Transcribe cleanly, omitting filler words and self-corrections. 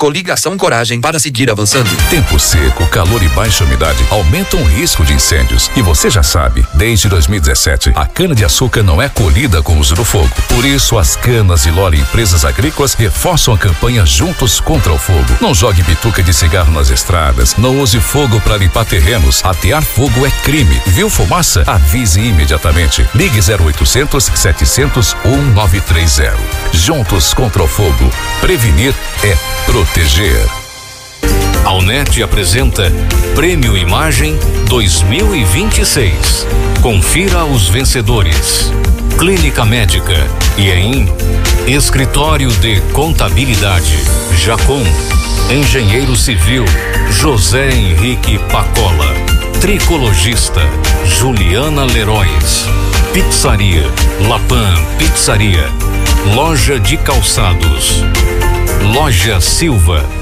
coligação coragem para seguir avançando. Tempo seco, calor e baixa umidade aumentam o risco de incêndios. E você já sabe, desde 2017, a cana-de-açúcar não é colhida com o uso do fogo. Por isso, as Canas e Lolly Empresas Agrícolas reforçam a campanha Juntos contra o Fogo. Não jogue bituca de cigarro nas estradas, não use fogo para limpar terrenos. Atear fogo é crime. Viu fumaça? Avise imediatamente. Ligue 0800 700 1930. Juntos contra o fogo. Prevenir é proteger. A Unet apresenta Prêmio Imagem 2026. Confira os vencedores: Clínica Médica IEM, Escritório de Contabilidade Jacom, Engenheiro Civil José Henrique Pacola, Tricologista Juliana Leróis, Pizzaria Lapan Pizzaria, Loja de Calçados Loja Silva,